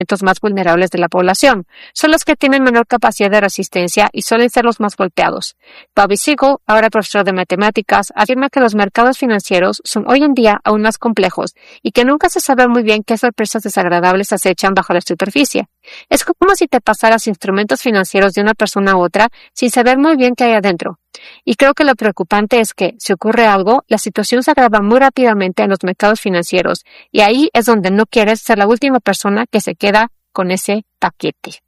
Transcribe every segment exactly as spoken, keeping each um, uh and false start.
más vulnerables de la población. Son los que tienen menor capacidad de resistencia y suelen ser los más golpeados. Bobby Siegel, ahora profesor de matemáticas, afirma que los mercados financieros son hoy en día aún más complejos y que nunca se sabe muy bien qué sorpresas desagradables acechan bajo la superficie. Es como si te pasaras instrumentos financieros de una persona a otra sin saber muy bien qué hay adentro. Y creo que lo preocupante es que, si ocurre algo, la situación se agrava muy rápidamente en los mercados financieros, y ahí es donde no quieres ser la última persona que se queda con ese paquete.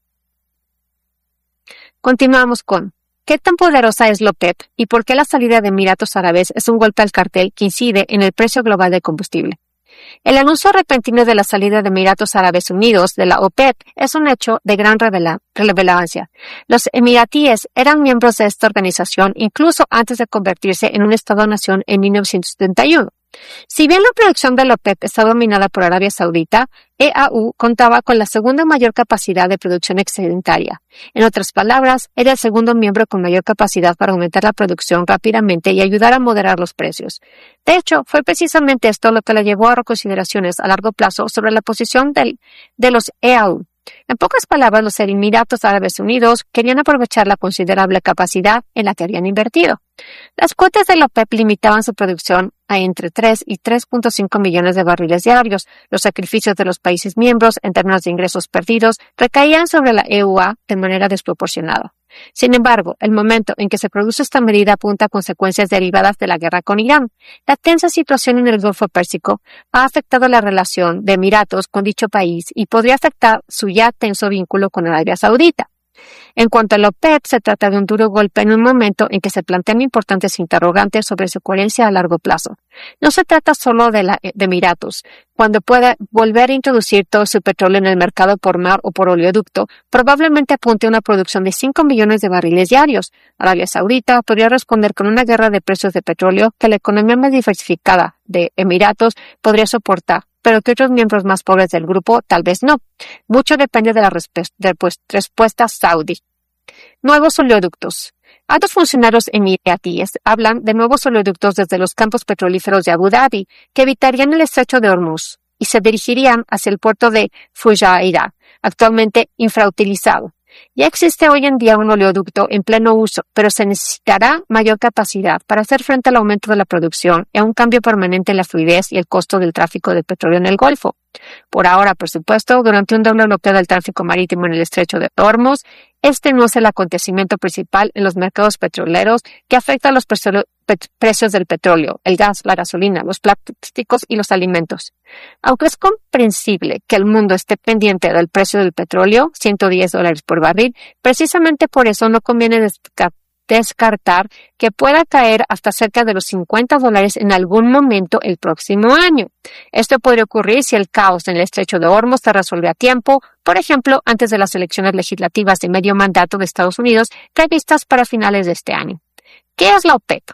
Continuamos con ¿qué tan poderosa es la OPEP y por qué la salida de Emiratos Árabes es un golpe al cartel que incide en el precio global del combustible? El anuncio repentino de la salida de Emiratos Árabes Unidos de la OPEP es un hecho de gran revela- relevancia. Los emiratíes eran miembros de esta organización incluso antes de convertirse en un Estado-nación en mil novecientos setenta y uno. Si bien la producción de la OPEP está dominada por Arabia Saudita, E A U contaba con la segunda mayor capacidad de producción excedentaria. En otras palabras, era el segundo miembro con mayor capacidad para aumentar la producción rápidamente y ayudar a moderar los precios. De hecho, fue precisamente esto lo que le llevó a reconsideraciones a largo plazo sobre la posición del, de los E A U. En pocas palabras, los Emiratos Árabes Unidos querían aprovechar la considerable capacidad en la que habían invertido. Las cuotas de la OPEP limitaban su producción a entre tres y tres punto cinco millones de barriles diarios. Los sacrificios de los países miembros en términos de ingresos perdidos recaían sobre la E U A de manera desproporcionada. Sin embargo, el momento en que se produce esta medida apunta a consecuencias derivadas de la guerra con Irán. La tensa situación en el Golfo Pérsico ha afectado la relación de Emiratos con dicho país y podría afectar su ya tenso vínculo con Arabia Saudita. En cuanto a la OPEP, se trata de un duro golpe en un momento en que se plantean importantes interrogantes sobre su coherencia a largo plazo. No se trata solo de, la, de Emiratos. Cuando pueda volver a introducir todo su petróleo en el mercado por mar o por oleoducto, probablemente apunte a una producción de cinco millones de barriles diarios. Arabia Saudita podría responder con una guerra de precios de petróleo que la economía más diversificada de Emiratos podría soportar, pero que otros miembros más pobres del grupo tal vez no. Mucho depende de la resp- de, pues, respuesta saudí. Nuevos oleoductos. Altos funcionarios emiratíes hablan de nuevos oleoductos desde los campos petrolíferos de Abu Dhabi que evitarían el estrecho de Hormuz y se dirigirían hacia el puerto de Fujairah, actualmente infrautilizado. Ya existe hoy en día un oleoducto en pleno uso, pero se necesitará mayor capacidad para hacer frente al aumento de la producción y a un cambio permanente en la fluidez y el costo del tráfico de petróleo en el Golfo. Por ahora, por supuesto, durante un doble bloqueo del tráfico marítimo en el estrecho de Hormuz, este no es el acontecimiento principal en los mercados petroleros que afecta a los pre- pe- precios del petróleo, el gas, la gasolina, los plásticos y los alimentos. Aunque es comprensible que el mundo esté pendiente del precio del petróleo, ciento diez dólares por barril, precisamente por eso no conviene descartar descartar que pueda caer hasta cerca de los cincuenta dólares en algún momento el próximo año. Esto podría ocurrir si el caos en el estrecho de Hormuz se resuelve a tiempo, por ejemplo, antes de las elecciones legislativas de medio mandato de Estados Unidos previstas para finales de este año. ¿Qué es la OPEP?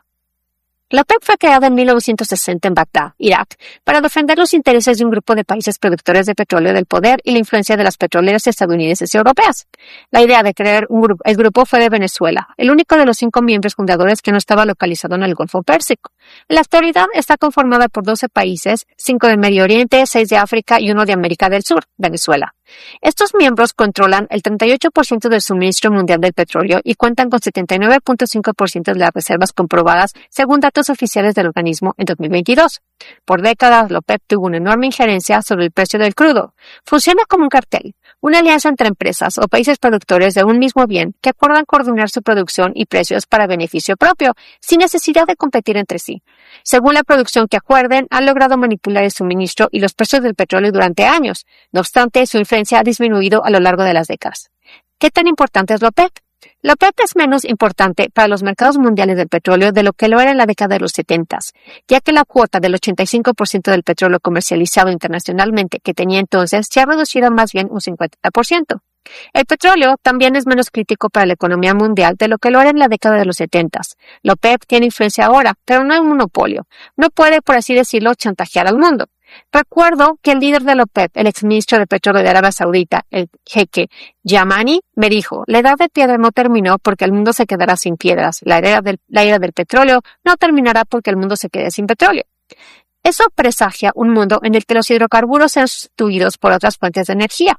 La OPEP fue creada en mil novecientos sesenta en Bagdad, Irak, para defender los intereses de un grupo de países productores de petróleo del poder y la influencia de las petroleras estadounidenses y europeas. La idea de crear un grupo, el grupo fue de Venezuela, el único de los cinco miembros fundadores que no estaba localizado en el Golfo Pérsico. En la actualidad está conformada por doce países, cinco del Medio Oriente, seis de África y uno de América del Sur, Venezuela. Estos miembros controlan el treinta y ocho por ciento del suministro mundial del petróleo y cuentan con setenta y nueve punto cinco por ciento de las reservas comprobadas según datos oficiales del organismo en dos mil veintidós. Por décadas, la OPEP tuvo una enorme injerencia sobre el precio del crudo. Funciona como un cartel, una alianza entre empresas o países productores de un mismo bien que acuerdan coordinar su producción y precios para beneficio propio, sin necesidad de competir entre sí. Según la producción que acuerden, han logrado manipular el suministro y los precios del petróleo durante años. No obstante, su influencia ha disminuido a lo largo de las décadas. ¿Qué tan importante es la OPEP? La OPEP es menos importante para los mercados mundiales del petróleo de lo que lo era en la década de los setentas, ya que la cuota del ochenta y cinco por ciento del petróleo comercializado internacionalmente que tenía entonces se ha reducido a más bien un cincuenta por ciento. El petróleo también es menos crítico para la economía mundial de lo que lo era en la década de los setentas. La OPEP tiene influencia ahora, pero no es un monopolio. No puede, por así decirlo, chantajear al mundo. Recuerdo que el líder de la OPEP, el exministro de Petróleo de Arabia Saudita, el jeque Yamani, me dijo, la edad de piedra no terminó porque el mundo se quedará sin piedras. La era del, la era del petróleo no terminará porque el mundo se quede sin petróleo. Eso presagia un mundo en el que los hidrocarburos sean sustituidos por otras fuentes de energía.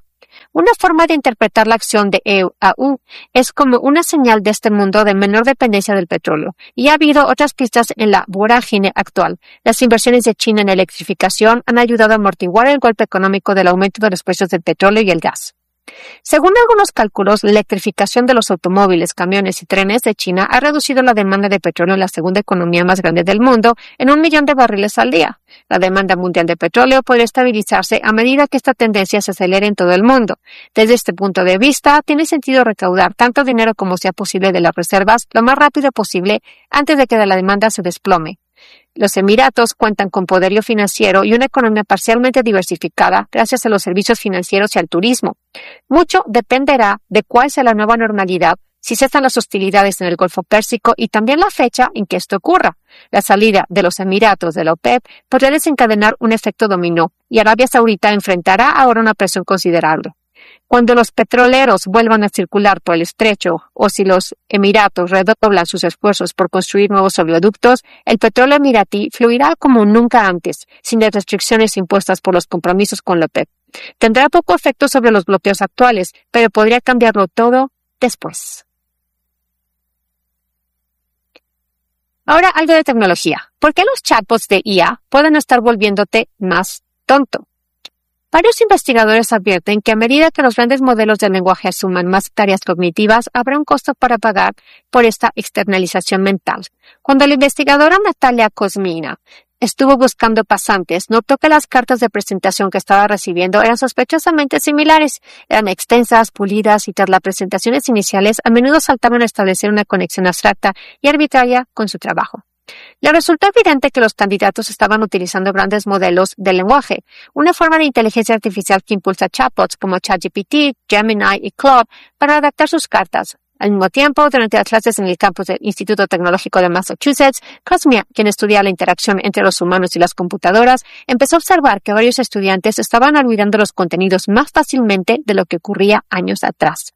Una forma de interpretar la acción de E A U es como una señal de este mundo de menor dependencia del petróleo, y ha habido otras pistas en la vorágine actual. Las inversiones de China en electrificación han ayudado a amortiguar el golpe económico del aumento de los precios del petróleo y el gas. Según algunos cálculos, la electrificación de los automóviles, camiones y trenes de China ha reducido la demanda de petróleo en la segunda economía más grande del mundo en un millón de barriles al día. La demanda mundial de petróleo puede estabilizarse a medida que esta tendencia se acelere en todo el mundo. Desde este punto de vista, tiene sentido recaudar tanto dinero como sea posible de las reservas lo más rápido posible antes de que la demanda se desplome. Los Emiratos cuentan con poderío financiero y una economía parcialmente diversificada gracias a los servicios financieros y al turismo. Mucho dependerá de cuál sea la nueva normalidad, si cesan las hostilidades en el Golfo Pérsico y también la fecha en que esto ocurra. La salida de los Emiratos de la OPEP podría desencadenar un efecto dominó y Arabia Saudita enfrentará ahora una presión considerable. Cuando los petroleros vuelvan a circular por el estrecho o si los Emiratos redoblan sus esfuerzos por construir nuevos oleoductos, el petróleo emiratí fluirá como nunca antes, sin las restricciones impuestas por los compromisos con la OPEP. Tendrá poco efecto sobre los bloqueos actuales, pero podría cambiarlo todo después. Ahora algo de tecnología. ¿Por qué los chatbots de I A pueden estar volviéndote más tonto? Varios investigadores advierten que a medida que los grandes modelos de lenguaje asuman más tareas cognitivas, habrá un costo para pagar por esta externalización mental. Cuando la investigadora Natalia Kosmina estuvo buscando pasantes, notó que las cartas de presentación que estaba recibiendo eran sospechosamente similares. Eran extensas, pulidas y tras las presentaciones iniciales a menudo saltaban a establecer una conexión abstracta y arbitraria con su trabajo. Le resultó evidente que los candidatos estaban utilizando grandes modelos de lenguaje, una forma de inteligencia artificial que impulsa chatbots como ChatGPT, Gemini y Claude para redactar sus cartas. Al mismo tiempo, durante las clases en el campus del Instituto Tecnológico de Massachusetts, Kosmia, quien estudia la interacción entre los humanos y las computadoras, empezó a observar que varios estudiantes estaban olvidando los contenidos más fácilmente de lo que ocurría años atrás.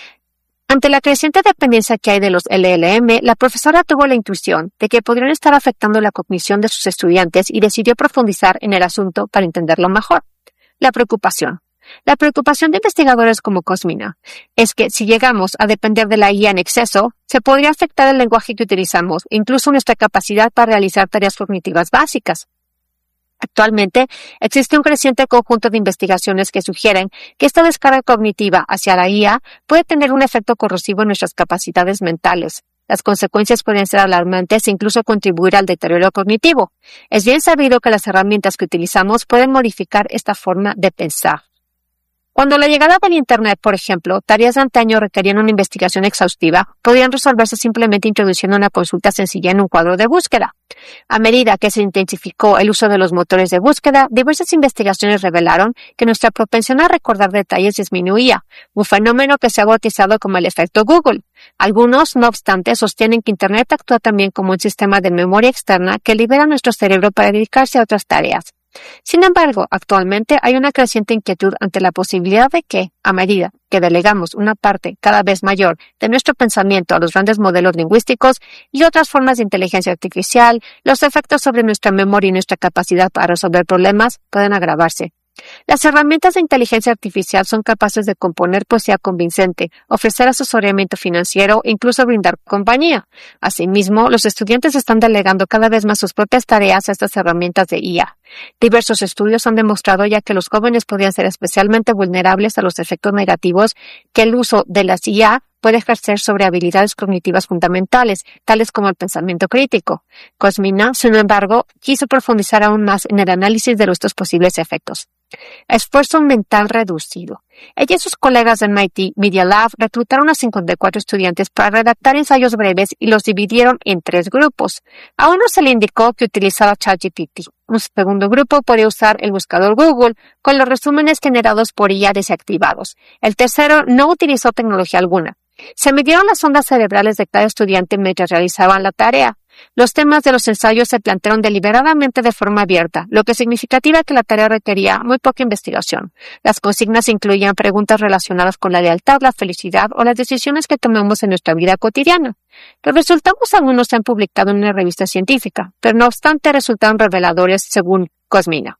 Ante la creciente dependencia que hay de los L L M, la profesora tuvo la intuición de que podrían estar afectando la cognición de sus estudiantes y decidió profundizar en el asunto para entenderlo mejor. La preocupación. La preocupación de investigadores como Kosmina es que si llegamos a depender de la I A en exceso, se podría afectar el lenguaje que utilizamos, incluso nuestra capacidad para realizar tareas cognitivas básicas. Actualmente, existe un creciente conjunto de investigaciones que sugieren que esta descarga cognitiva hacia la I A puede tener un efecto corrosivo en nuestras capacidades mentales. Las consecuencias pueden ser alarmantes e incluso contribuir al deterioro cognitivo. Es bien sabido que las herramientas que utilizamos pueden modificar esta forma de pensar. Cuando la llegada del Internet, por ejemplo, tareas de antaño requerían una investigación exhaustiva, podían resolverse simplemente introduciendo una consulta sencilla en un cuadro de búsqueda. A medida que se intensificó el uso de los motores de búsqueda, diversas investigaciones revelaron que nuestra propensión a recordar detalles disminuía, un fenómeno que se ha bautizado como el efecto Google. Algunos, no obstante, sostienen que Internet actúa también como un sistema de memoria externa que libera nuestro cerebro para dedicarse a otras tareas. Sin embargo, actualmente hay una creciente inquietud ante la posibilidad de que, a medida que delegamos una parte cada vez mayor de nuestro pensamiento a los grandes modelos lingüísticos y otras formas de inteligencia artificial, los efectos sobre nuestra memoria y nuestra capacidad para resolver problemas pueden agravarse. Las herramientas de inteligencia artificial son capaces de componer poesía convincente, ofrecer asesoramiento financiero e incluso brindar compañía. Asimismo, los estudiantes están delegando cada vez más sus propias tareas a estas herramientas de I A. Diversos estudios han demostrado ya que los jóvenes podrían ser especialmente vulnerables a los efectos negativos que el uso de las I A puede ejercer sobre habilidades cognitivas fundamentales, tales como el pensamiento crítico. Kosmina, sin embargo, quiso profundizar aún más en el análisis de estos posibles efectos. Esfuerzo mental reducido. Ella y sus colegas de M I T Media Lab reclutaron a cincuenta y cuatro estudiantes para redactar ensayos breves y los dividieron en tres grupos. A uno se le indicó que utilizaba ChatGPT. Un segundo grupo podía usar el buscador Google con los resúmenes generados por I A desactivados. El tercero no utilizó tecnología alguna. Se midieron las ondas cerebrales de cada estudiante mientras realizaban la tarea. Los temas de los ensayos se plantearon deliberadamente de forma abierta, lo que significativa que la tarea requería muy poca investigación. Las consignas incluían preguntas relacionadas con la lealtad, la felicidad o las decisiones que tomamos en nuestra vida cotidiana. Los resultados aún no se han publicado en una revista científica, pero no obstante resultaron reveladores según Kosmina.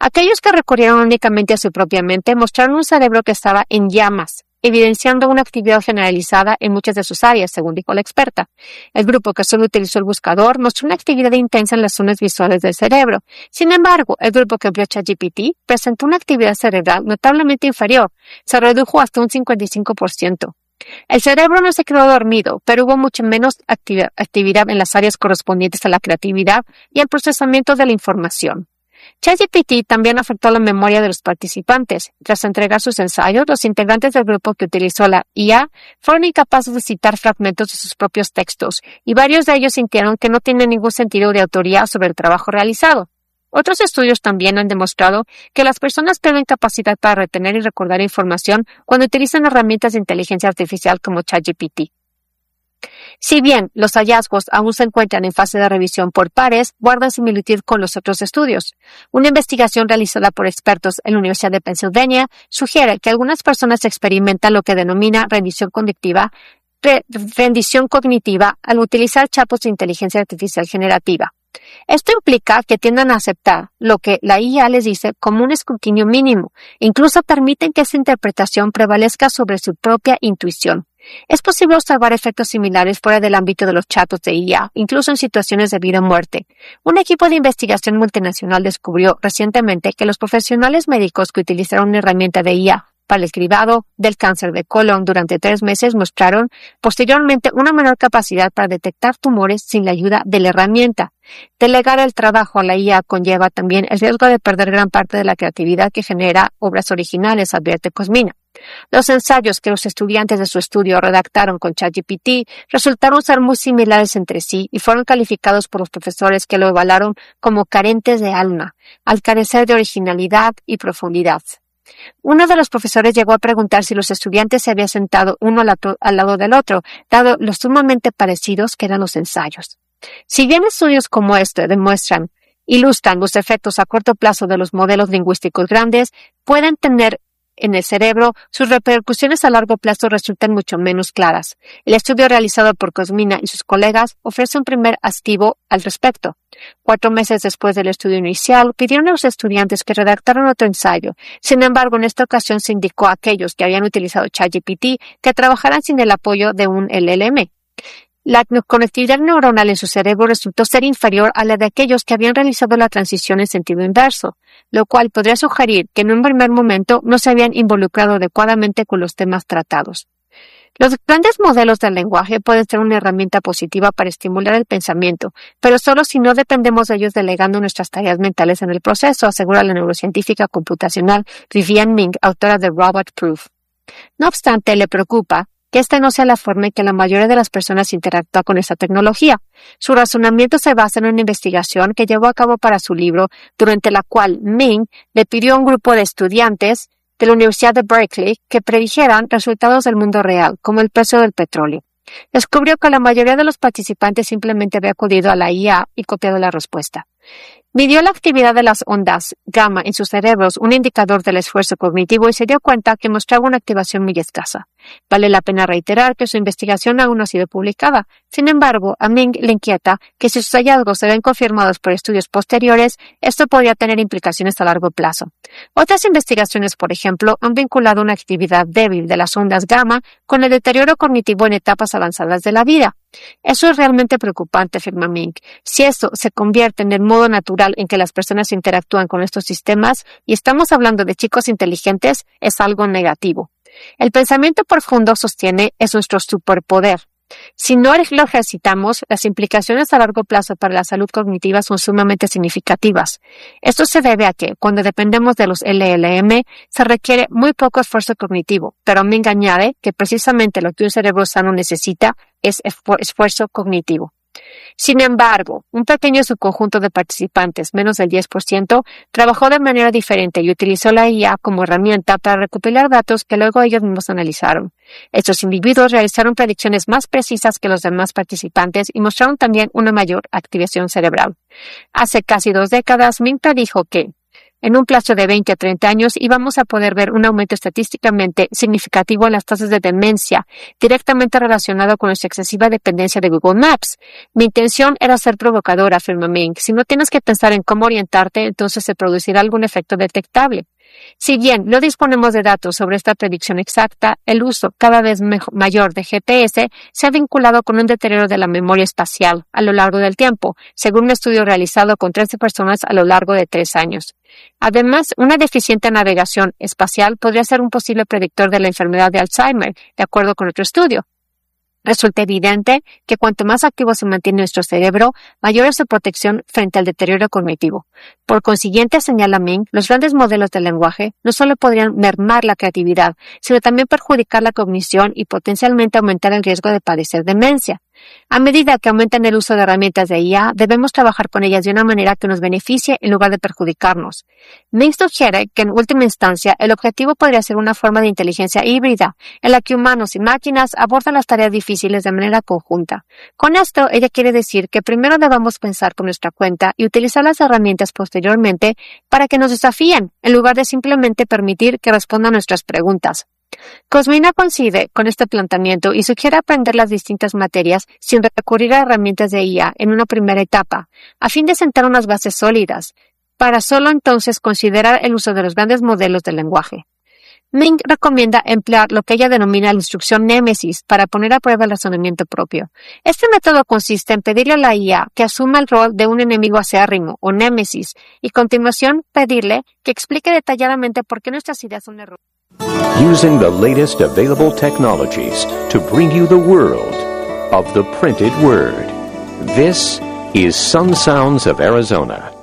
Aquellos que recurrieron únicamente a su propia mente mostraron un cerebro que estaba en llamas, evidenciando una actividad generalizada en muchas de sus áreas, según dijo la experta. El grupo que solo utilizó el buscador mostró una actividad intensa en las zonas visuales del cerebro. Sin embargo, el grupo que empleó ChatGPT presentó una actividad cerebral notablemente inferior. Se redujo hasta un cincuenta y cinco por ciento. El cerebro no se quedó dormido, pero hubo mucho menos actividad, actividad en las áreas correspondientes a la creatividad y al procesamiento de la información. ChatGPT también afectó la memoria de los participantes. Tras entregar sus ensayos, los integrantes del grupo que utilizó la I A fueron incapaces de citar fragmentos de sus propios textos, y varios de ellos sintieron que no tiene ningún sentido de autoría sobre el trabajo realizado. Otros estudios también han demostrado que las personas pierden capacidad para retener y recordar información cuando utilizan herramientas de inteligencia artificial como ChatGPT. Si bien los hallazgos aún se encuentran en fase de revisión por pares, guardan similitud con los otros estudios. Una investigación realizada por expertos en la Universidad de Pennsylvania sugiere que algunas personas experimentan lo que denomina rendición cognitiva, re- rendición cognitiva al utilizar chatbots de inteligencia artificial generativa. Esto implica que tiendan a aceptar lo que la I A les dice como un escrutinio mínimo, e incluso permiten que esa interpretación prevalezca sobre su propia intuición. Es posible observar efectos similares fuera del ámbito de los chatbots de I A, incluso en situaciones de vida o muerte. Un equipo de investigación multinacional descubrió recientemente que los profesionales médicos que utilizaron una herramienta de I A para el cribado del cáncer de colon durante tres meses mostraron posteriormente una menor capacidad para detectar tumores sin la ayuda de la herramienta. Delegar el trabajo a la I A conlleva también el riesgo de perder gran parte de la creatividad que genera obras originales, advierte Cosmina. Los ensayos que los estudiantes de su estudio redactaron con ChatGPT resultaron ser muy similares entre sí y fueron calificados por los profesores que lo evaluaron como carentes de alma, al carecer de originalidad y profundidad. Uno de los profesores llegó a preguntar si los estudiantes se habían sentado uno al, atro- al lado del otro, dado lo sumamente parecidos que eran los ensayos. Si bien estudios como este demuestran, ilustran los efectos a corto plazo de los modelos lingüísticos grandes, pueden tener en el cerebro, sus repercusiones a largo plazo resultan mucho menos claras. El estudio realizado por Cosmina y sus colegas ofrece un primer activo al respecto. Cuatro meses después del estudio inicial, pidieron a los estudiantes que redactaran otro ensayo. Sin embargo, en esta ocasión se indicó a aquellos que habían utilizado ChatGPT que trabajaran sin el apoyo de un L L M. La conectividad neuronal en su cerebro resultó ser inferior a la de aquellos que habían realizado la transición en sentido inverso, lo cual podría sugerir que en un primer momento no se habían involucrado adecuadamente con los temas tratados. Los grandes modelos del lenguaje pueden ser una herramienta positiva para estimular el pensamiento, pero solo si no dependemos de ellos delegando nuestras tareas mentales en el proceso, asegura la neurocientífica computacional Vivian Ming, autora de Robot Proof. No obstante, le preocupa que esta no sea la forma en que la mayoría de las personas interactúa con esta tecnología. Su razonamiento se basa en una investigación que llevó a cabo para su libro, durante la cual Ming le pidió a un grupo de estudiantes de la Universidad de Berkeley que predijeran resultados del mundo real, como el precio del petróleo. Descubrió que la mayoría de los participantes simplemente había acudido a la I A y copiado la respuesta. Midió la actividad de las ondas gamma en sus cerebros, un indicador del esfuerzo cognitivo, y se dio cuenta que mostraba una activación muy escasa. Vale la pena reiterar que su investigación aún no ha sido publicada. Sin embargo, a Ming le inquieta que si sus hallazgos se ven confirmados por estudios posteriores, esto podría tener implicaciones a largo plazo. Otras investigaciones, por ejemplo, han vinculado una actividad débil de las ondas gamma con el deterioro cognitivo en etapas avanzadas de la vida. Eso es realmente preocupante, afirma Ming. Si esto se convierte en el modo natural en que las personas interactúan con estos sistemas, y estamos hablando de chicos inteligentes, es algo negativo. El pensamiento profundo, sostiene, es nuestro superpoder. Si no lo ejercitamos, las implicaciones a largo plazo para la salud cognitiva son sumamente significativas. Esto se debe a que, cuando dependemos de los L L M, se requiere muy poco esfuerzo cognitivo, pero Ming añade que precisamente lo que un cerebro sano necesita es esfuerzo cognitivo. Sin embargo, un pequeño subconjunto de participantes, menos del diez por ciento, trabajó de manera diferente y utilizó la I A como herramienta para recopilar datos que luego ellos mismos analizaron. Estos individuos realizaron predicciones más precisas que los demás participantes y mostraron también una mayor activación cerebral. Hace casi dos décadas, Ming predijo que En un plazo de veinte a treinta años íbamos a poder ver un aumento estadísticamente significativo en las tasas de demencia, directamente relacionado con nuestra excesiva dependencia de Google Maps. Mi intención era ser provocadora, afirma Ming. Si no tienes que pensar en cómo orientarte, entonces se producirá algún efecto detectable. Si bien no disponemos de datos sobre esta predicción exacta, el uso cada vez mayor de G P S se ha vinculado con un deterioro de la memoria espacial a lo largo del tiempo, según un estudio realizado con trece personas a lo largo de tres años. Además, una deficiente navegación espacial podría ser un posible predictor de la enfermedad de Alzheimer, de acuerdo con otro estudio. Resulta evidente que cuanto más activo se mantiene nuestro cerebro, mayor es su protección frente al deterioro cognitivo. Por consiguiente, señala Ming, los grandes modelos de lenguaje no solo podrían mermar la creatividad, sino también perjudicar la cognición y potencialmente aumentar el riesgo de padecer demencia. A medida que aumentan el uso de herramientas de I A, debemos trabajar con ellas de una manera que nos beneficie en lugar de perjudicarnos. Ming sugiere que en última instancia el objetivo podría ser una forma de inteligencia híbrida, en la que humanos y máquinas abordan las tareas difíciles de manera conjunta. Con esto, ella quiere decir que primero debamos pensar por nuestra cuenta y utilizar las herramientas posteriormente para que nos desafíen, en lugar de simplemente permitir que respondan a nuestras preguntas. Cosmina coincide con este planteamiento y sugiere aprender las distintas materias sin recurrir a herramientas de I A en una primera etapa, a fin de sentar unas bases sólidas, para solo entonces considerar el uso de los grandes modelos del lenguaje. Ming recomienda emplear lo que ella denomina la instrucción Némesis para poner a prueba el razonamiento propio. Este método consiste en pedirle a la I A que asuma el rol de un enemigo acérrimo o Némesis y a continuación pedirle que explique detalladamente por qué nuestras ideas son erróneas. Using the latest available technologies to bring you the world of the printed word. This is Sun Sounds of Arizona.